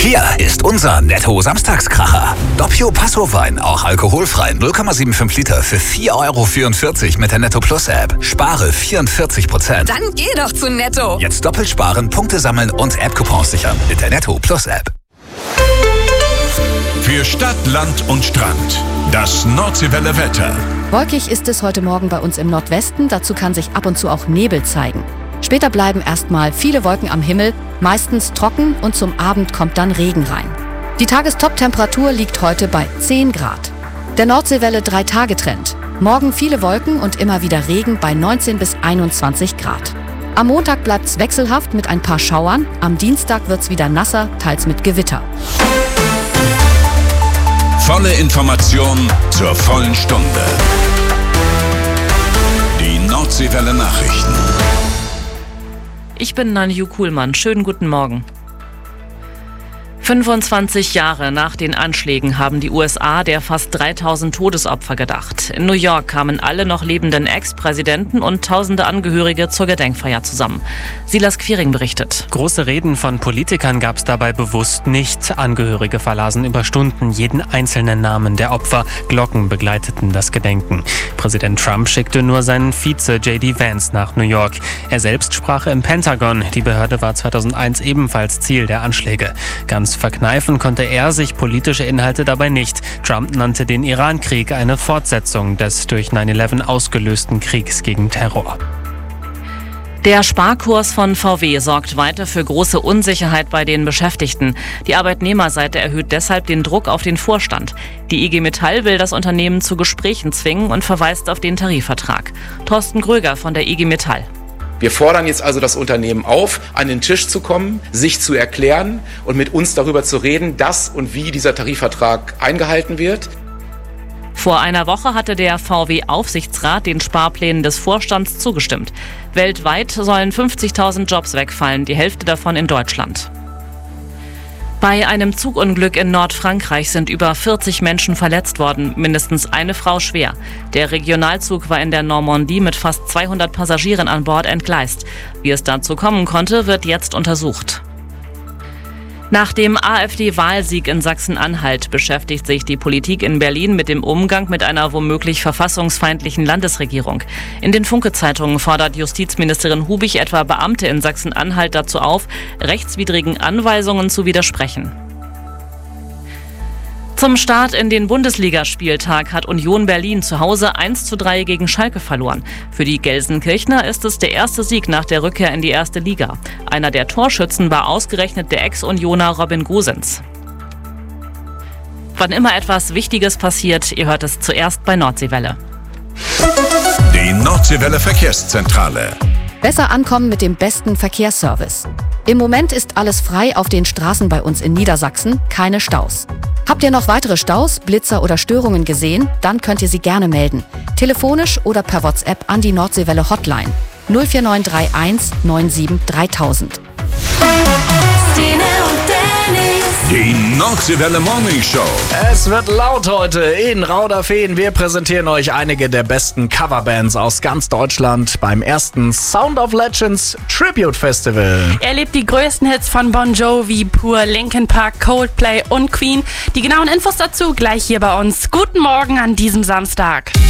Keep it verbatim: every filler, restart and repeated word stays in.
Hier ist unser Netto-Samstagskracher. Doppio Passo-Wein, auch alkoholfrei, null Komma fünfundsiebzig Liter für vier Euro vierundvierzig mit der Netto Plus App. Spare vierundvierzig Prozent. Dann geh doch zu Netto. Jetzt doppelt sparen, Punkte sammeln und App-Coupons sichern mit der Netto Plus App. Für Stadt, Land und Strand. Das Nordseewelle Wetter. Wolkig ist es heute Morgen bei uns im Nordwesten. Dazu kann sich ab und zu auch Nebel zeigen. Später bleiben erstmal viele Wolken am Himmel, meistens trocken und zum Abend kommt dann Regen rein. Die Tagestop-Temperatur liegt heute bei zehn Grad. Der Nordseewelle drei Tage Trend. Morgen viele Wolken und immer wieder Regen bei neunzehn bis einundzwanzig Grad. Am Montag bleibt's wechselhaft mit ein paar Schauern. Am Dienstag wird's wieder nasser, teils mit Gewitter. Volle Information zur vollen Stunde. Die Nordseewelle Nachrichten. Ich bin Nanju Kuhlmann. Schönen guten Morgen. fünfundzwanzig Jahre nach den Anschlägen haben die U S A der fast dreitausend Todesopfer gedacht. In New York kamen alle noch lebenden Ex-Präsidenten und tausende Angehörige zur Gedenkfeier zusammen. Silas Quiring berichtet. Große Reden von Politikern gab es dabei bewusst nicht. Angehörige verlasen über Stunden jeden einzelnen Namen der Opfer. Glocken begleiteten das Gedenken. Präsident Trump schickte nur seinen Vize J D Vance nach New York. Er selbst sprach im Pentagon. Die Behörde war zweitausendeins ebenfalls Ziel der Anschläge. Ganz verkneifen konnte er sich politische Inhalte dabei nicht. Trump nannte den Iran-Krieg eine Fortsetzung des durch neun elf ausgelösten Kriegs gegen Terror. Der Sparkurs von V W sorgt weiter für große Unsicherheit bei den Beschäftigten. Die Arbeitnehmerseite erhöht deshalb den Druck auf den Vorstand. Die I G Metall will das Unternehmen zu Gesprächen zwingen und verweist auf den Tarifvertrag. Thorsten Gröger von der I G Metall. Wir fordern jetzt also das Unternehmen auf, an den Tisch zu kommen, sich zu erklären und mit uns darüber zu reden, dass und wie dieser Tarifvertrag eingehalten wird. Vor einer Woche hatte der V W-Aufsichtsrat den Sparplänen des Vorstands zugestimmt. Weltweit sollen fünfzigtausend Jobs wegfallen, die Hälfte davon in Deutschland. Bei einem Zugunglück in Nordfrankreich sind über vierzig Menschen verletzt worden, mindestens eine Frau schwer. Der Regionalzug war in der Normandie mit fast zweihundert Passagieren an Bord entgleist. Wie es dazu kommen konnte, wird jetzt untersucht. Nach dem AfD-Wahlsieg in Sachsen-Anhalt beschäftigt sich die Politik in Berlin mit dem Umgang mit einer womöglich verfassungsfeindlichen Landesregierung. In den Funke-Zeitungen fordert Justizministerin Hubich etwa Beamte in Sachsen-Anhalt dazu auf, rechtswidrigen Anweisungen zu widersprechen. Zum Start in den Bundesligaspieltag hat Union Berlin zu Hause eins zu drei gegen Schalke verloren. Für die Gelsenkirchner ist es der erste Sieg nach der Rückkehr in die erste Liga. Einer der Torschützen war ausgerechnet der Ex-Unioner Robin Gosens. Wann immer etwas Wichtiges passiert, ihr hört es zuerst bei Nordseewelle. Die Nordseewelle Verkehrszentrale. Besser ankommen mit dem besten Verkehrsservice. Im Moment ist alles frei auf den Straßen bei uns in Niedersachsen, keine Staus. Habt ihr noch weitere Staus, Blitzer oder Störungen gesehen? Dann könnt ihr sie gerne melden. Telefonisch oder per WhatsApp an die Nordseewelle Hotline null vier neun drei eins neun sieben dreitausend. Die Nordseewelle Morning Show. Es wird laut heute in Rauderfehn. Wir präsentieren euch einige der besten Coverbands aus ganz Deutschland beim ersten Sound of Legends Tribute Festival. Erlebt die größten Hits von Bon Jovi, Pur, Linkin Park, Coldplay und Queen. Die genauen Infos dazu gleich hier bei uns. Guten Morgen an diesem Samstag.